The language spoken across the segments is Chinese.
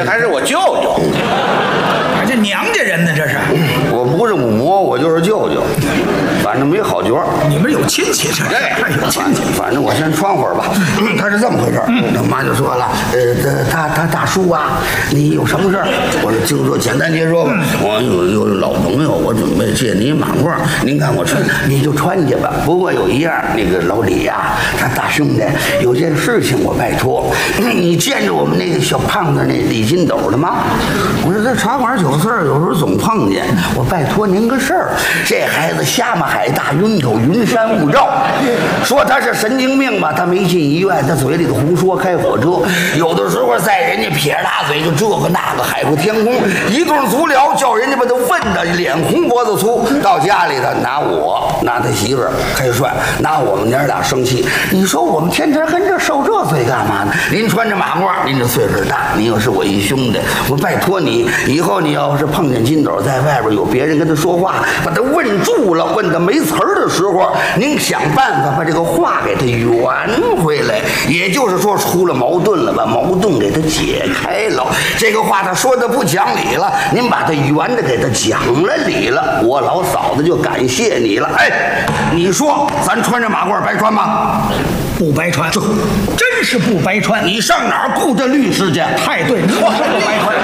这还是我舅舅。 这娘家人呢？这是？ 我不是母，我就是舅舅，反正没好角。 你们有亲戚这？有亲戚。 反正我先穿会儿吧。他是这么回事，他妈就说了，大叔啊，你有什么事儿？我说听说，简单接说吧。我有老朋友，我准备借您马褂，您看我穿，你就穿去吧。不过有一样，那个老李呀，他大兄弟有件事情我拜托，你见着我们那个小胖子那李金斗了吗？我说这茶馆酒肆有时候总碰见，我拜托您个事儿。这孩子瞎嘛海大晕头，云山雾罩，说他是神经病吧，他没进医院，他嘴里头胡说开火车，有的时候在人家撇着大嘴就这个那个海阔天空，一顿足疗叫人家把他问的脸红脖子粗。到家里头拿他媳妇儿开涮，拿我们娘俩生气。你说我们天天跟这受这罪干嘛呢？您穿着马褂，您这岁数大，您又是我一兄弟，我拜托你，以后你要是碰见金斗在外边有别人跟他说话，把他问住了，问他没词儿的时候，您想办法把这个话给他圆回来。也就是说，出了矛盾了，把矛盾给他解开了。这个话他说的不讲理了，您把他圆的给他讲了理了，我老嫂子就感谢你了。哎，你说咱穿着马褂白穿吗？ 不白穿，真是不白穿。 你上哪儿雇的律师去？ 太对，你说不白穿。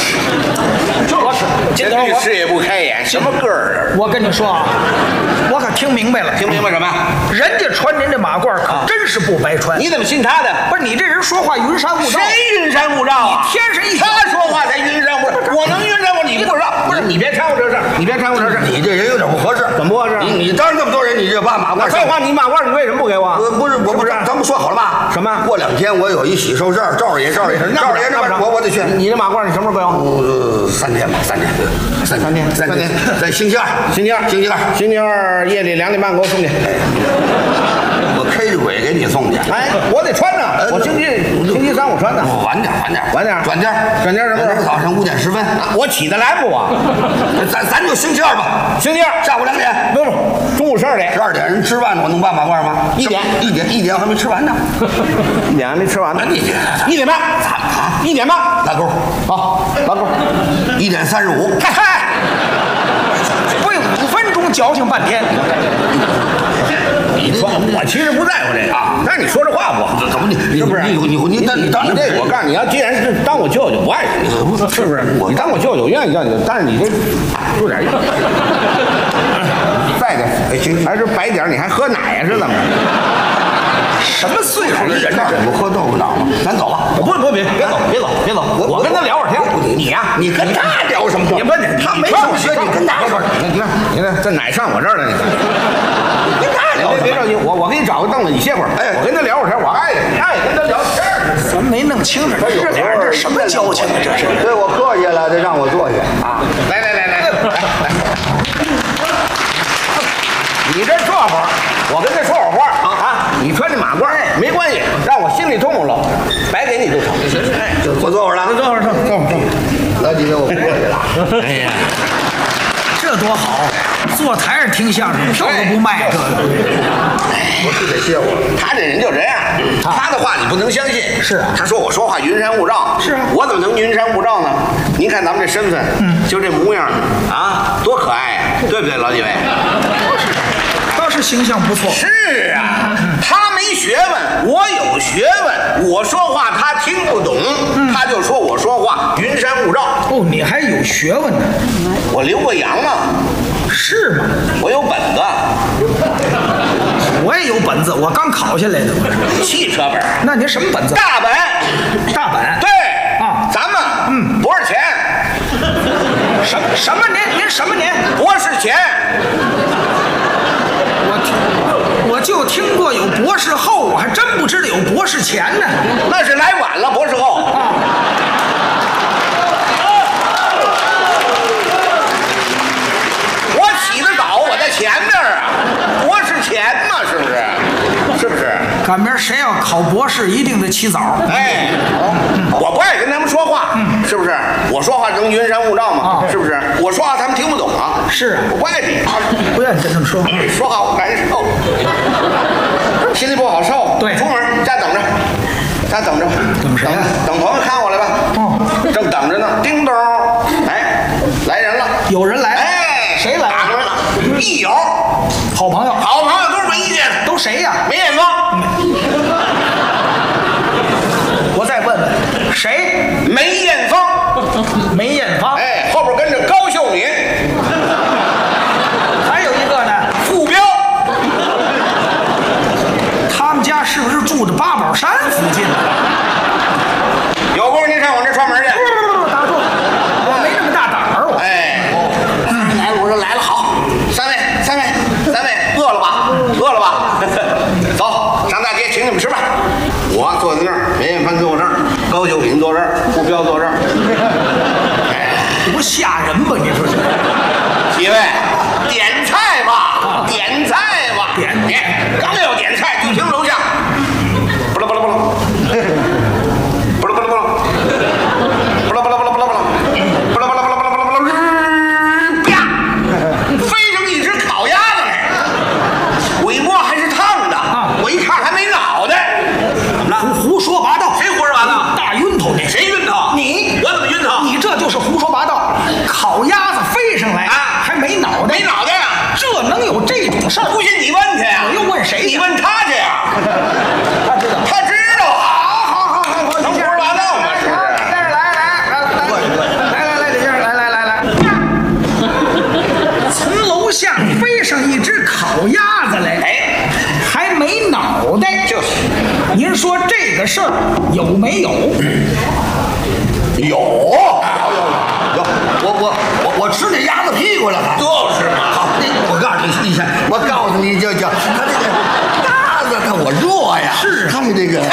这律师也不开眼，什么个儿？ 我跟你说啊，我可听明白了。 听明白什么？ 人家穿您这马褂可真是不白穿。 你怎么信他的？ 不是你这人说话云山雾罩。 谁云山雾罩啊？ 你天上一他说话才云山雾罩，我能云山雾？你不知道？不是你别掺和这事儿，你别掺和这事儿。 你这人有点不合适。 怎么不合适？ 你当着这么多人，你这把马褂。 废话，你马褂你为什么不给我？ 不是，我不是，咱们说好了吗？ 什么？ 过2天我有一喜寿事儿，赵二爷这我得去。 你这马褂你什么时候给我 ？3天吧，3天，在星期二， 星期二夜里2点半给我送去。 我开着鬼给你送去。 哎，我得穿着，我星期3我穿的。 晚点， 转天什么时候？ 早上5点10分。 我起得来不啊？ 咱就星期二吧。 星期二下午2点。 不，中午12点。 12点人吃饭呢，我能办马褂吗 ？1 点还没吃完呢。 1点还没吃完呢。1点半。1点半。 拉钩。 好，拉钩。 1点35。 嗨，为5分钟矫情半天。 你说我其实不在乎这个啊，但是你说这话不好， 怎么你是不是？你当然这，我告诉你，要既然是当我舅舅，不碍事，是不是？你当我舅舅，愿意叫你，但是你这有点意思。再点，还是白点，你还喝奶呀？是怎么着？ 什么岁数的人呢？ 我喝豆腐脑吗？咱走吧。 不，别走，我跟他聊会儿天。你呀， 你跟他聊什么？ 你问他没上学， 你跟他说。 你看，这奶上我这儿了，你跟他聊。别着急，我给你找个凳子，你歇会儿。哎，我跟他聊会儿天，我爱跟他聊天。 咱没弄清楚这俩人这什么交情啊？这是。 对我客气了，得让我坐下啊！ 来，你这会儿，我跟他说会儿话啊！你穿这马褂没关系，让我心里痛了，白给你就成。 哎，我坐会儿了， 坐会儿。 老几位，我不客气了。 哎呀， 这多好！坐台上听相声，票都不卖，这我是得歇会儿。 他这人就这样，他的话你不能相信。 是啊， 他说我说话云山雾罩。 是啊， 我怎么能云山雾罩呢？您看咱们这身份，就这模样啊，多可爱呀，对不对，老几位？ 倒是形象不错。 是啊，他没学问，我有学问。我说话他听不懂，他就说我说话云山雾罩。 哦，你还有学问呢？ 我留过洋啊。 是吗？ 我有本子。 我也有本子，我刚考下来的。 汽车本。 那您什么本子？ 大本。 大本。 对啊， 咱们多少钱？ 什么年？您什么年？ 博士钱。 我就听过有博士后，我还真不知道有博士前呢。 那是来晚了，博士后。我起得早，我在前面啊，博士前嘛，是不是？是不是？ 赶明儿谁要考博士，一定得起早。 哎，我不爱跟他们说话，是不是？我说话能云山雾罩吗？是不是？我说话他们听不懂啊。 是啊， 我不爱理他们， 不愿意跟他们说话。 说话我难受，心里不好受。 对， 出门家等着，家等着。 等谁呀？ 等朋友看我来吧。 哦， 正等谁呀？ 梅艳芳。 我再问问，谁？ 梅艳芳。 梅艳芳。 哎，后边跟着高秀敏。 还有一个呢， 傅彪。 他们家是不是住在八宝山附近呢？ 有功夫您上我这串门去。 打住！我没那么大胆儿，我。 哎，来了，我说来了，好，三位，饿了吧？饿了吧？走，上大街请你们吃饭。我坐在那儿，梅艳芳坐这儿，高秀敏坐这儿，傅彪坐这儿。 多吓人吧！你说这几位，点菜吧，点菜吧，点！刚要点菜，就听楼下，不啦不啦不啦，不啦不啦不啦，不啦不啦不啦不啦不啦，不啦不啦不啦不啦不啦不啦，啪，飞上一只烤鸭子来，尾巴还是烫的，我一看还没脑袋， 胡说八道！ 谁胡说八道？ 大晕头你！ 谁晕头？ 你！ 我怎么晕头？ 你这就是胡说八道！烤鸭子飞上来啊， 还没脑袋， 没脑袋啊！ 这能有这种事儿？ 不信你问去呀！ 我又问谁？ 你问他去呀！ 他知道， 他知道啊！ 好， 能胡说八道吗？是不是？ 来，李先生，来，从楼下飞上一只烤鸭子来， 哎， 还没脑袋， 就是。 您说这个事儿有没有？ 有，我吃那鸭子屁股了还。 就是嘛。 好，我告诉你，医生，我告诉你，就他这个鸭子，他我弱呀。 是他们这个。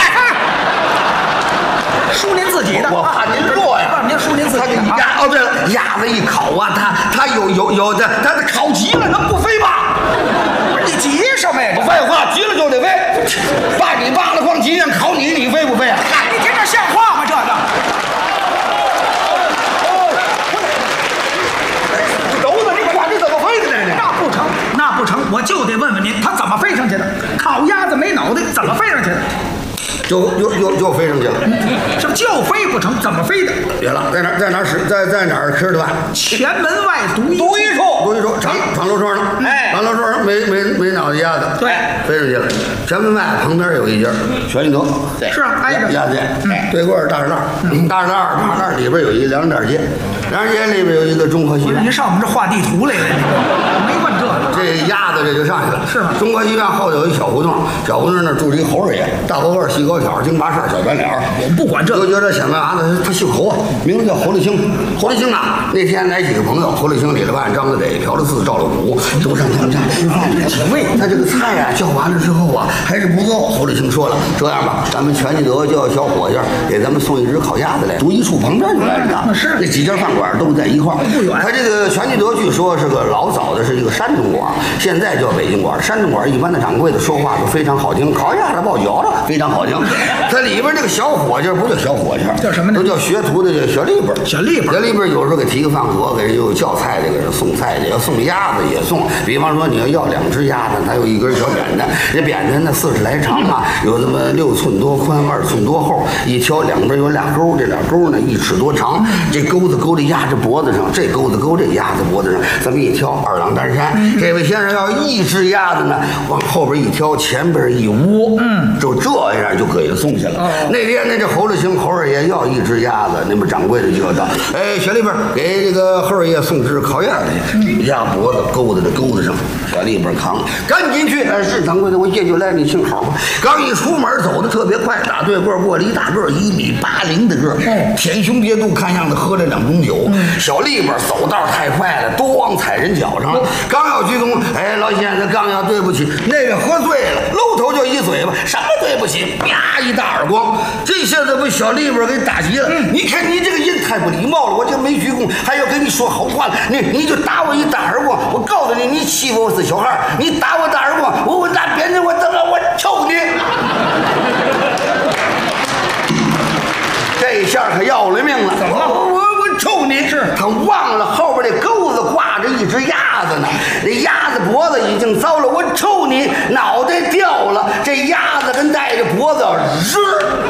输您自己的， 我怕您弱呀。 您输您自己的。 鸭对了，鸭子一烤啊，它有的，它烤急了能不飞吗？ 你急什么呀？ 不废话，急了就得飞。把你扒了光急，让烤你，你飞不飞啊？ 你听着像话吗？这个。 轴子，你管这怎么飞的呢？ 那不成，我就得问问您，他怎么飞上去的？烤鸭子没脑袋，怎么飞上去的？ 就飞上去了。 这就飞不成，怎么飞的？ 别了，在哪儿吃的饭？ 前门外独一处，长楼窗上。 哎， 长楼窗上没脑袋鸭子。 对， 飞上去了。前门外旁边有一家全聚德， 对，是啊，挨着鸭子店。对过是大栅栏，大栅栏里边有一粮店街，粮店街里边有一个中科戏院。 您上我们这画地图来了？没问这个。 这鸭子这就上去了。 是吗？ 中科戏院后头有一小胡同，小胡同那住着一侯二爷，大高个，细高挑，京八扇，小圆脸。 我不管这个。 就觉得想干啥呢？他姓侯啊，名字叫侯立兴。侯立兴啊，那天来几个朋友，侯立兴理了办，张了得，嫖了四，照了股，都上他们家吃饭去。 几位？ 他这个菜呀叫完了之后啊，还是不够。侯立兴说了，这样吧，咱们全聚德叫小伙计给咱们送一只烤鸭子来，独一处旁边就来着呢。 是那几家饭馆都在一块儿， 不远。 他这个全聚德据说是个老早的是一个山东馆，现在叫北京馆。山东馆一般的掌柜的说话都非常好听，烤鸭子爆脚了非常好听。它里边这个小伙计不叫小伙计， 叫什么呢？ 都叫学徒的这小立本。 小立本有时候给提个饭盒，给人又叫菜的，给人送菜的，要送鸭子也送。比方说你要2只鸭子，它有一根小扁担，这扁担呢40来长啊，有这么6寸多宽，2寸多厚，一挑两边有俩钩，这俩钩呢1尺多长，这钩子勾在鸭子脖子上，这钩子勾这鸭子脖子上，这么一挑2郎担山。这位先生要1只鸭子呢，往后边一挑，前边一窝，就这样就给他送去了。那天呢，这侯立兴侯二爷要1只鸭子，那么掌柜的就要到，哎，小立本给这个侯二爷送只烤鸭去，鸭脖子勾在这钩子上，小立本扛，赶紧去。是掌柜的，我这就来，你请好吧。刚一出门，走的特别快，打对过过了一大个1.80米的个，天雄别肚，看样子喝了2盅酒。小立本走道太快了，咣踩人脚上了，刚要鞠躬，哎，老先生刚要对不起，那位喝醉了，搂头就一嘴巴，什么对不起，啪一大耳光，这下子把小立本给打急了。你看你这个人太不礼貌了，我就没鞠躬，还要跟你说好话了，你就打我一大耳光，我告诉你，你欺负我是小孩，你打我大耳光，我拿鞭子我抽你。这下可要了命了， 怎么了？ 我抽你！是他忘了后边这钩子挂着一只鸭子呢，这鸭子脖子已经糟了，我抽你脑袋掉了，这鸭子跟带着脖子日